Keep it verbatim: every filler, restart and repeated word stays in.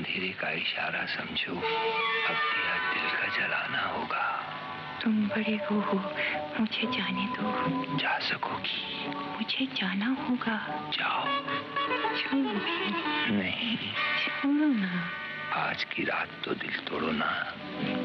अंधेरे का इशारा समझो, अब दिया दिल का जलाना होगा। तुम बड़े वो हो, मुझे जाने दो। जा सकोगी? मुझे जाना होगा। जाओ। छोड़ोगी? नहीं। छोड़ो ना। आज की रात तो दिल तोड़ो ना।